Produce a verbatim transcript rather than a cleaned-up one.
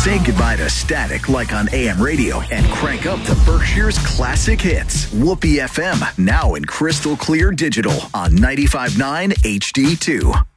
Say goodbye to static like on A M radio and crank up the Berkshire's classic hits. Whoopee F M, now in crystal clear digital on ninety-five point nine H D two.